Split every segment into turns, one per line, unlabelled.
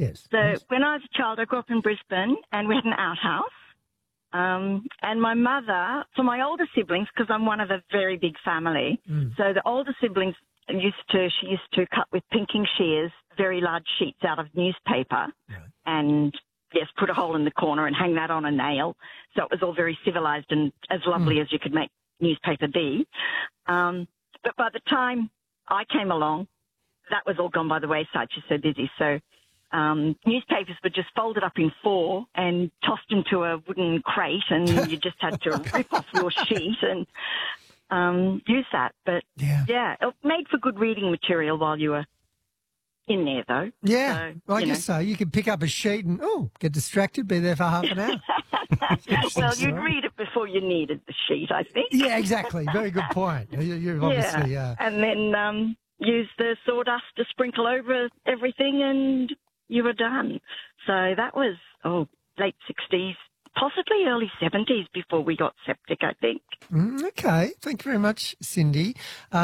yes.
So
Yes.
when I was a child, I grew up in Brisbane, and we had an outhouse. And my mother, for my older siblings, because I'm one of a very big family, so the older siblings she used to cut with pinking shears very large sheets out of newspaper, and yes, put a hole in the corner and hang that on a nail. So it was all very civilized and as lovely as you could make newspaper be. But by the time I came along, that was all gone by the wayside. She's so busy. So newspapers were just folded up in four and tossed into a wooden crate, and you just had to rip off your sheet and use that. But, yeah, it made for good reading material while you were in there, though.
Yeah,
so,
I guess so. You could pick up a sheet and, get distracted, be there for half an hour.
Well, you'd read it before you needed the sheet, I think.
Yeah, exactly. Very good point. You're obviously...
And then use the sawdust to sprinkle over everything, and you were done. So that was, late 60s, possibly early 70s before we got septic, I think.
Okay. Thank you very much, Cindy.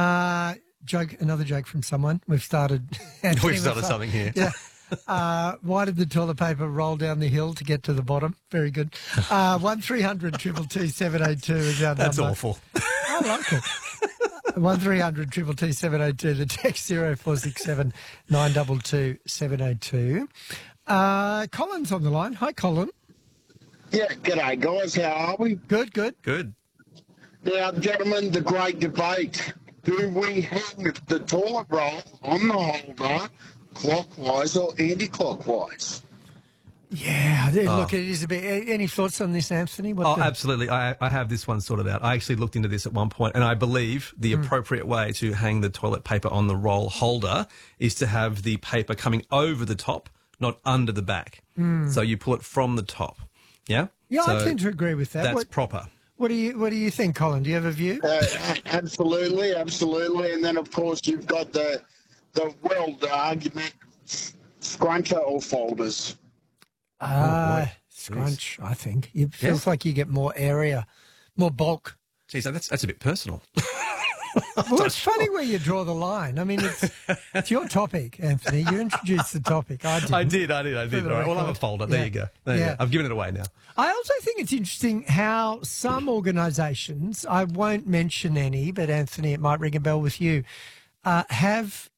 Another joke from someone. We've started...
We've started something here.
Yeah. Why did the toilet paper roll down the hill to get to the bottom? Very good. 1300 222 702 is our number.
That's awful.
I like it. 1300 222 702. The text 0467 922 702. Colin's on the line. Hi, Colin.
Yeah, g'day, guys. How are we?
Good.
Good.
Now, gentlemen, the great debate. Do we hang the toilet roll on the holder clockwise or anti-clockwise?
Yeah, look, it is a bit... Any thoughts on this, Anthony?
Absolutely. I have this one sorted out. I actually looked into this at one point, and I believe the appropriate way to hang the toilet paper on the roll holder is to have the paper coming over the top, not under the back. So you pull it from the top. Yeah?
Yeah,
so
I tend to agree with that.
That's proper.
What do you think, Colin? Do you have a view?
Absolutely. And then, of course, you've got the world argument, scruncher or folders.
Scrunch, I think. It feels like you get more area, more bulk.
Geez, that's a bit personal.
Well, it's funny where you draw the line. I mean, it's your topic, Anthony. You introduced the topic. I did.
All right. Well, I'm a folder. There you go. There you go. I've given it away now.
I also think it's interesting how some organisations, I won't mention any, but Anthony, it might ring a bell with you, have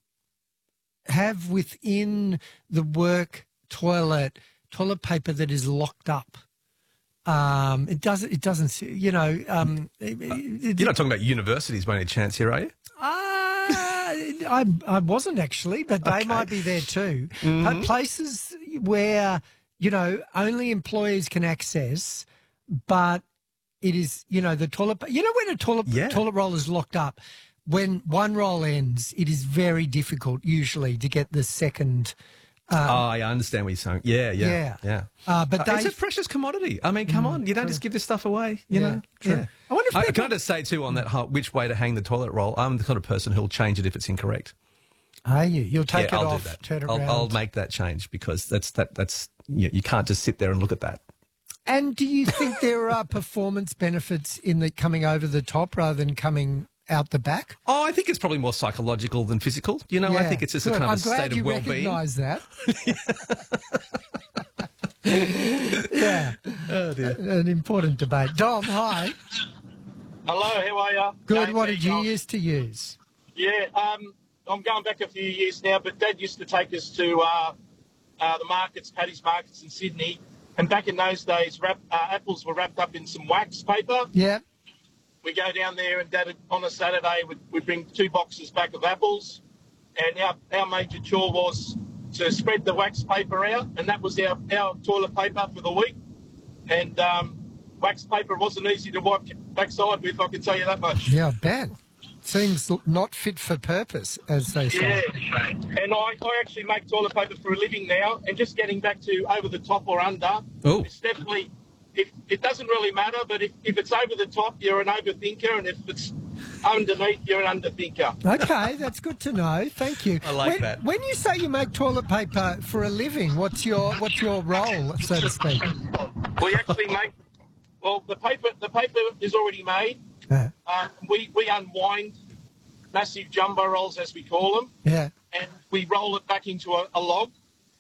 within the work toilet paper that is locked up. It doesn't. You're not
talking about universities by any chance here, are you?
I wasn't actually, but they might be there too. Places where only employees can access, but it is the toilet. When a toilet roll is locked up, when one roll ends, it is very difficult usually to get the second.
I understand what you're saying. Yeah.
But
it's a precious commodity. I mean, come on, you don't just give this stuff away. You know.
True.
Yeah.
I wonder if
can I just say too on that which way to hang the toilet roll? I'm the kind of person who'll change it if it's incorrect.
Are you? You'll take it
I'll
off,
do that.
turn it around.
I'll make that change because that's you can't just sit there and look at that.
And do you think there are performance benefits in the coming over the top rather than coming out the back?
Oh, I think it's probably more psychological than physical. I think it's just a kind of a state of well-being.
I'm glad you recognise that. Yeah. Oh, dear. An important debate. Dom, hi.
Hello, how are you?
Good. What did you used to use?
Yeah, I'm going back a few years now, but Dad used to take us to the markets, Paddy's markets in Sydney. And back in those days, apples were wrapped up in some wax paper.
Yeah.
We go down there, and Dad, on a Saturday, we'd bring 2 boxes back of apples. And our major chore was to spread the wax paper out, and that was our toilet paper for the week. And wax paper wasn't easy to wipe backside with, I can tell you that much.
Yeah, I bet. Seems not fit for purpose, as they say.
Yeah, and I actually make toilet paper for a living now, and just getting back to over the top or under, it's definitely, it doesn't really matter, but if it's over the top, you're an overthinker, and if it's underneath, you're an underthinker.
Okay, that's good to know. Thank you.
I like that.
When you say you make toilet paper for a living, what's your role, so to speak?
We actually make, the paper is already made. We unwind massive jumbo rolls, as we call them.
Yeah.
And we roll it back into a log.